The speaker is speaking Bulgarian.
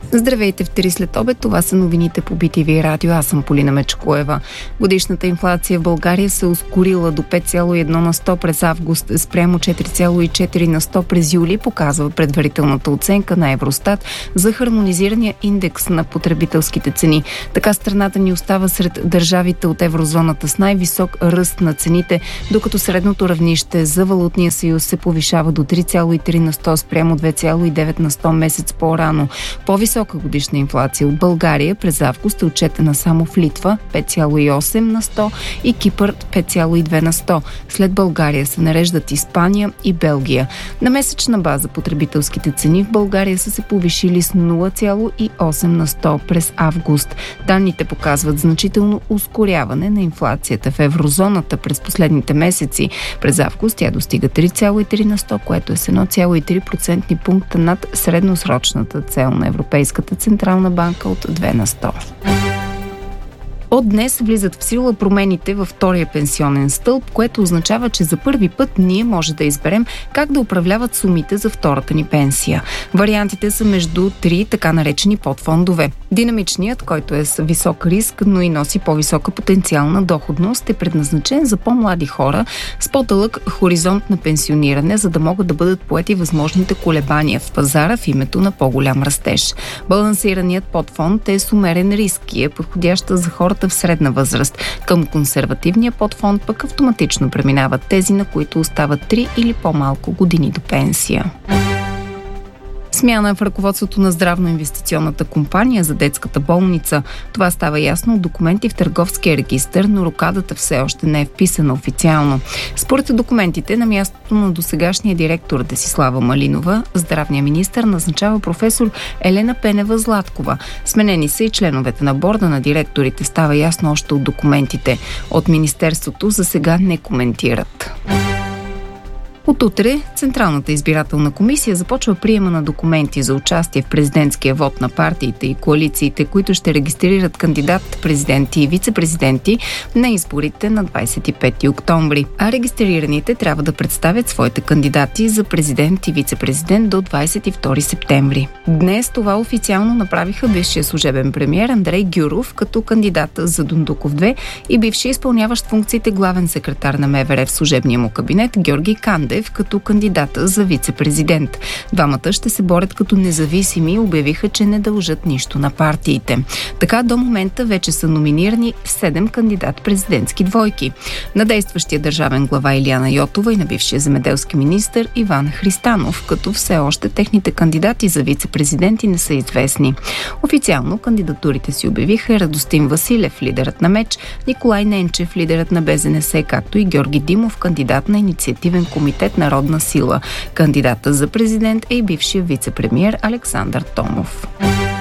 Здравейте в 3 след обед, това са новините по BTV радио, аз съм Полина Мечкоева. Годишната инфлация в България се ускорила до 5,1% през август, спрямо 4,4% през юли, показва предварителната оценка на Евростат за хармонизирания индекс на потребителските цени. Така страната ни остава сред държавите от еврозоната с най-висок ръст на цените, докато средното равнище за валутния съюз се повишава до 3,3% спрямо 2,9% месец по-рано. По-висока годишна инфлация от България през август е отчетена само в Литва 5,8% и Кипър 5,2%. След България се нареждат Испания и Белгия. На месечна база потребителските цени в България са се повишили с 0,8% през август. Данните показват значително ускоряване на инфлацията в еврозоната през последните месеци. През август тя достига 3,3%, което е с 1,3% пункта над средносрочната цел на Европейската централна банка от 2%. От днес влизат в сила промените във втория пенсионен стълб, което означава, че за първи път ние може да изберем как да управляват сумите за втората ни пенсия. Вариантите са между 3 така наречени подфондове. Динамичният, който е с висок риск, но и носи по-висока потенциална доходност, е предназначен за по-млади хора с по-дълъг хоризонт на пенсиониране, за да могат да бъдат поети възможните колебания в пазара в името на по-голям растеж. Балансираният подфонд е с умерен риск и е подходяща за хората в средна възраст. Към консервативния подфонд пък автоматично преминават тези, на които остават 3 или по-малко години до пенсия. Смяна в ръководството на здравно-инвестиционната компания за детската болница. Това става ясно от документи в търговския регистър, но рокадата все още не е вписана официално. Според документите, на мястото на досегашния директор Десислава Малинова, здравният министър назначава професор Елена Пенева-Златкова. Сменени са и членовете на борда на директорите, става ясно още от документите. От министерството за сега не коментират. От утре Централната избирателна комисия започва приема на документи за участие в президентския вод на партиите и коалициите, които ще регистрират кандидат, президенти и вице-президенти на изборите на 25 октомври. А регистрираните трябва да представят своите кандидати за президент и вице-президент до 22 септември. Днес това официално направиха бившия служебен премиер Андрей Гюров като кандидат за Дондуков 2 и бивши изпълняващ функциите главен секретар на МВР в служебния му кабинет Георги Кандев като кандидата за вице-президент. Двамата ще се борят като независими и обявиха, че не дължат нищо на партиите. Така до момента вече са номинирани 7 кандидат-президентски двойки. На действащия държавен глава Илияна Йотова и на бившия земеделски министър Иван Христанов, като все още техните кандидати за вице-президенти не са известни. Официално кандидатурите си обявиха Радостин Василев, лидерът на МЕЧ, Николай Ненчев, лидерът на БЗНС, както и Георги Димов, кандидат на инициативен комитет Народна сила. Кандидата за президент е и бившия вице-премиер Александър Томов.